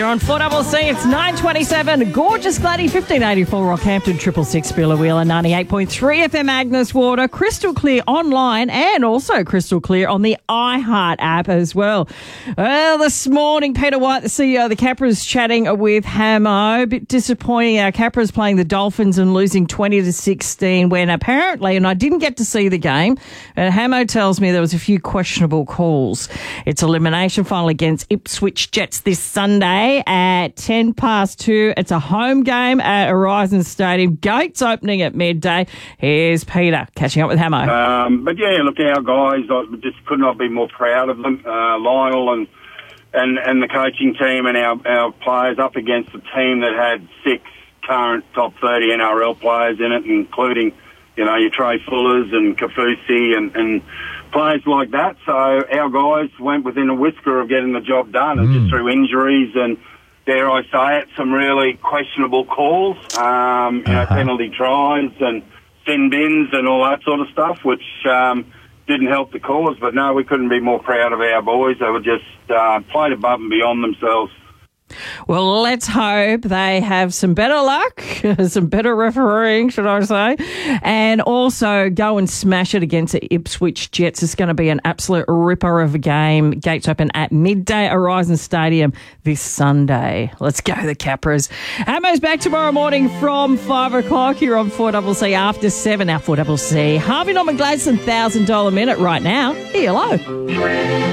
You're on 4CC. It's 9:27. Gorgeous Gladdy, 1584 Rockhampton, 666 Billa Wheeler, 98.3 FM Agnes Water, crystal clear online and also crystal clear on the iHeart app as well. Well, this morning, Peter White, the CEO of the Capras, chatting with Hamo. A bit disappointing. Our Capras playing the Dolphins and losing 20-16 when apparently, and I didn't get to see the game, Hamo tells me there was a few questionable calls. It's elimination final against Ipswich Jets this Sunday at 2:10. It's a home game at Horizon Stadium. Gates opening at midday. Here's Peter catching up with Hamo. But yeah, look, our guys, I just could not be more proud of them. Lionel and the coaching team and our players up against a team that had 6 current top 30 NRL players in it, including, your Trey Fullers and Kafusi and players like that. So our guys went within a whisker of getting the job done, and just through injuries and, dare I say it, some really questionable calls, penalty tries and sin bins and all that sort of stuff, which didn't help the cause. But no, we couldn't be more proud of our boys. They were just played above and beyond themselves. Well, let's hope they have some better luck, some better refereeing, should I say, and also go and smash it against the Ipswich Jets. It's going to be an absolute ripper of a game. Gates open at midday, Horizon Stadium this Sunday. Let's go, the Capras. Hamo's back tomorrow morning from 5 o'clock here on 4CC after 7. Our 4CC. Harvey Norman Gladstone $1,000 minute right now. Hello.